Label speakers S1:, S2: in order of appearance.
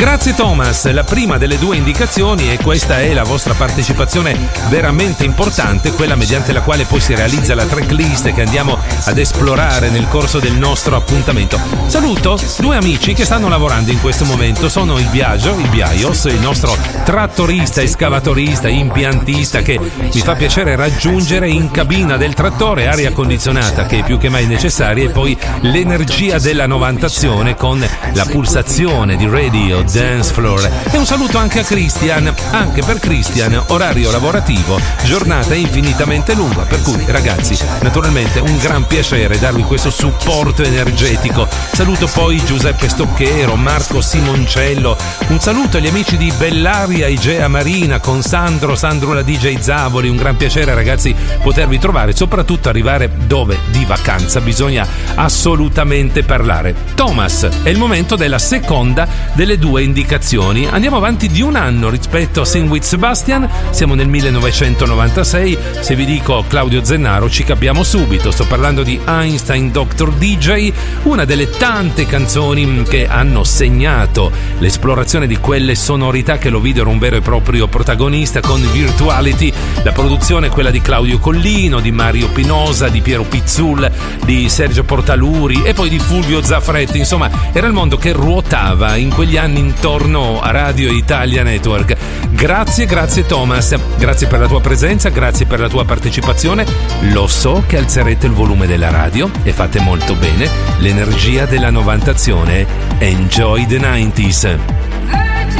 S1: Grazie Thomas, la prima delle due indicazioni, e questa è la vostra partecipazione veramente importante, quella mediante la quale poi si realizza la tracklist che andiamo ad esplorare nel corso del nostro appuntamento. Saluto due amici che stanno lavorando in questo momento, sono il Biaios, il nostro trattorista, escavatorista, impiantista che mi fa piacere raggiungere in cabina del trattore, aria condizionata che è più che mai necessaria, e poi l'energia della novantazione con la pulsazione di Radio Dance Floor. E un saluto anche a Christian, anche per Christian orario lavorativo, giornata infinitamente lunga, per cui ragazzi naturalmente un gran piacere darvi questo supporto energetico. Saluto poi Giuseppe Stocchero, Marco Simoncello, un saluto agli amici di Bellaria Igea Marina con Sandro la DJ Zavoli, un gran piacere ragazzi potervi trovare, soprattutto arrivare dove di vacanza bisogna assolutamente parlare. Thomas, è il momento della seconda delle due indicazioni. Andiamo avanti di un anno rispetto a Sing with Sebastian, siamo nel 1996. Se vi dico Claudio Zennaro ci capiamo subito, sto parlando di Einstein Dr. DJ, una delle tante canzoni che hanno segnato l'esplorazione di quelle sonorità che lo videro un vero e proprio protagonista con Virtuality. La produzione è quella di Claudio Collino, di Mario Pinosa, di Piero Pizzul, di Sergio Portaluri e poi di Fulvio Zaffretti. Insomma, era il mondo che ruotava in quegli anni intorno a Radio Italia Network. Grazie Thomas, grazie per la tua presenza, grazie per la tua partecipazione. Lo so che alzerete il volume della radio e fate molto bene. L'energia della novantazione. Enjoy the 90s.